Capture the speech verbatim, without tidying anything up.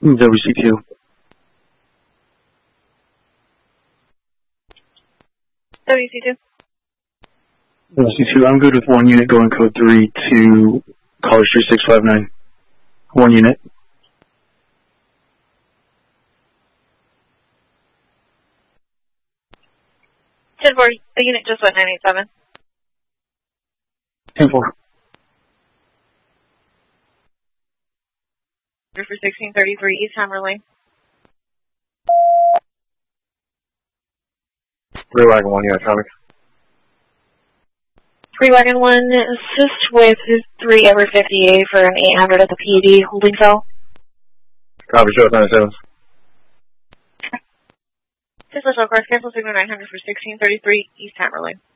W C two. W C two. W C two, I'm good with one unit going code three to College Street six five nine. One unit. ten four, the unit just went nine eight seven. ten four. For sixteen thirty-three East Hammer Lane. Three wagon one unit traffic. Three wagon one, assist with three Ever fifty-eight for an eight hundred at the P D holding cell. Copy, show ninety-seven. This is Oak Cancel signal nine hundred for sixteen thirty-three East Hammer Lane.